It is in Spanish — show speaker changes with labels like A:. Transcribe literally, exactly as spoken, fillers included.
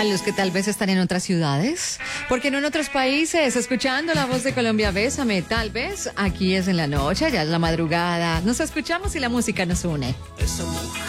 A: los que tal vez están en otras ciudades, porque no en otros países, escuchando la voz de Colombia, Bésame, tal vez aquí es en la noche, ya es la madrugada, nos escuchamos y la música nos une.
B: Esa mujer